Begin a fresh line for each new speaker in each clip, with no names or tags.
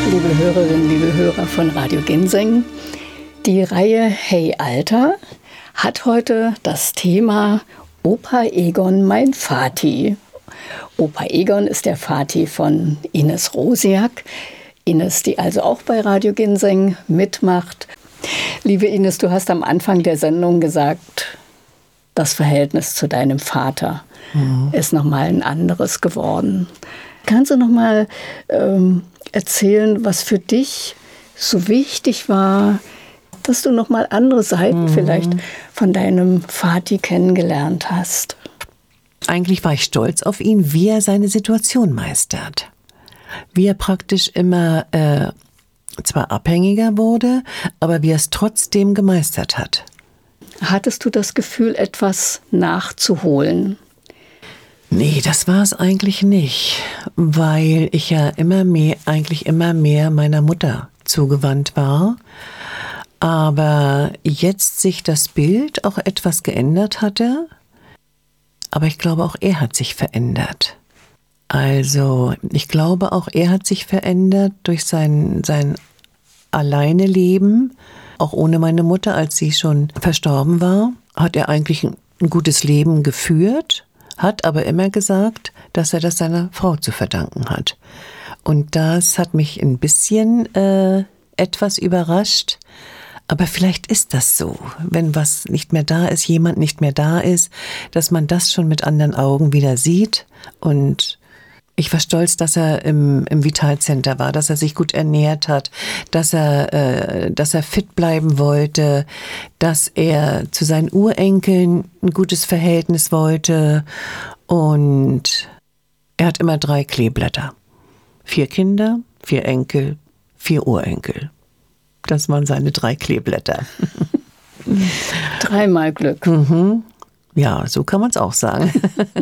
liebe Hörerinnen, liebe Hörer von Radio Ginseng. Die Reihe Hey Alter hat heute das Thema Opa Egon, mein Vati. Opa Egon ist der Vati von Ines Rosiak. Ines, die also auch bei Radio Ginseng mitmacht. Liebe Ines, du hast am Anfang der Sendung gesagt, das Verhältnis zu deinem Vater ist nochmal ein anderes geworden. Kannst du nochmal erzählen, was für dich so wichtig war, dass du nochmal andere Seiten vielleicht von deinem Vati kennengelernt hast?
Eigentlich war ich stolz auf ihn, wie er seine Situation meistert. Wie er praktisch immer zwar abhängiger wurde, aber wie er es trotzdem gemeistert hat.
Hattest du das Gefühl, etwas nachzuholen?
Nee, das war es eigentlich nicht, weil ich ja immer mehr meiner Mutter zugewandt war. Aber jetzt sich das Bild auch etwas geändert hatte. Aber ich glaube, auch er hat sich verändert. Also, ich glaube, auch er hat sich verändert durch sein Alleineleben. Auch ohne meine Mutter, als sie schon verstorben war, hat er eigentlich ein gutes Leben geführt, hat aber immer gesagt, dass er das seiner Frau zu verdanken hat. Und das hat mich ein bisschen etwas überrascht. Aber vielleicht ist das so, wenn was nicht mehr da ist, jemand nicht mehr da ist, dass man das schon mit anderen Augen wieder sieht. Und ich war stolz, dass er im Vitalcenter war, dass er sich gut ernährt hat, dass er fit bleiben wollte, dass er zu seinen Urenkeln ein gutes Verhältnis wollte. Und er hat immer 3 Kleeblätter. 4 Kinder, 4 Enkel, 4 Urenkel. Das waren seine 3 Kleeblätter.
3-mal Glück.
Ja, so kann man es auch sagen.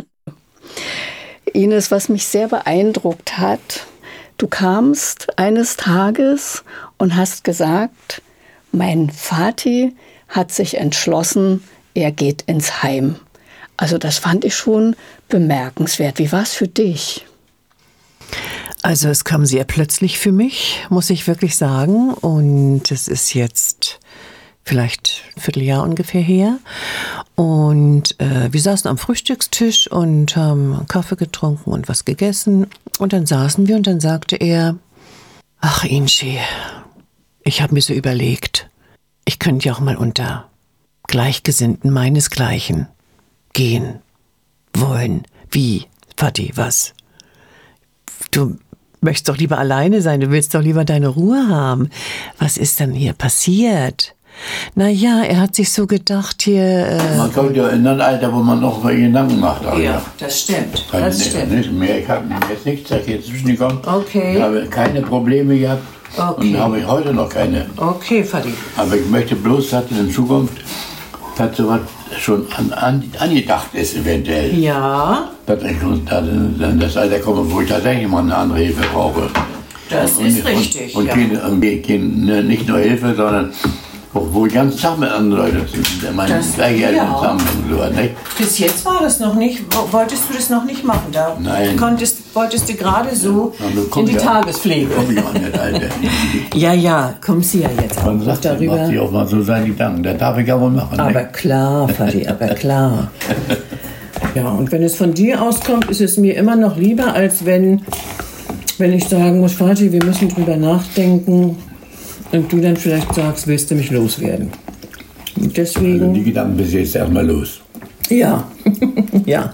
Ines, was mich sehr beeindruckt hat, du kamst eines Tages und hast gesagt, mein Vati hat sich entschlossen, er geht ins Heim. Also das fand ich schon bemerkenswert. Wie war es für dich?
Also es kam sehr plötzlich für mich, muss ich wirklich sagen. Und es ist jetzt vielleicht ein Vierteljahr ungefähr her. Und wir saßen am Frühstückstisch und haben Kaffee getrunken und was gegessen. Und dann saßen wir und dann sagte er, ach Inchi, ich habe mir so überlegt, ich könnte ja auch mal unter Gleichgesinnten meinesgleichen gehen wollen. Wie, Vati, was? Du möchtest doch lieber alleine sein, du willst doch lieber deine Ruhe haben. Was ist denn hier passiert? Naja, er hat sich so gedacht hier...
Man kommt ja in ein Alter, wo man noch mal Gedanken macht. Also.
Ja, das stimmt.
Nicht mehr. Ich habe jetzt nichts dazwischen gekommen.
Okay.
Ich habe keine Probleme gehabt.
Okay.
Und habe ich heute noch keine.
Okay, Vati.
Aber ich möchte bloß, dass in Zukunft dass sowas schon angedacht ist eventuell.
Ja.
Dass ich dann das Alter komme, wo ich tatsächlich mal eine andere Hilfe brauche.
Das ist richtig,
und nicht nur Hilfe, sondern auch wo ich den ganzen Tag mit anderen Leuten meine gleiche Eltern zusammen und so, nicht?
Bis jetzt war das noch nicht. Wolltest du das noch nicht machen? Da
Nein.
Wolltest du gerade so in die Tagespflege.
Komm ich auch nicht, Alter.
Ja, kommst du ja jetzt
Man
auch
sagt,
darüber.
macht sich auch mal so seine Gedanken. Das darf ich aber machen.
Aber klar, Vati, aber klar. Ja, und wenn es von dir auskommt, ist es mir immer noch lieber, als wenn ich sagen muss, Vati, wir müssen drüber nachdenken. Und du dann vielleicht sagst, willst du mich loswerden? Und deswegen...
Also die Gedanken bis jetzt erstmal los.
Ja, ja.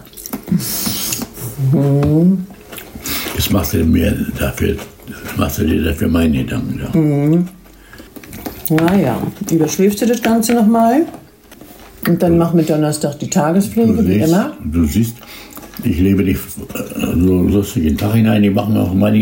Das machst du mir dafür, dir dafür meine Gedanken. Ja.
Naja, überschläfst du das Ganze nochmal? Und dann machen wir Donnerstag die Tagespflege, wie immer.
Du siehst, ich lebe dich so lustig in den Tag hinein, ich mache mir auch meine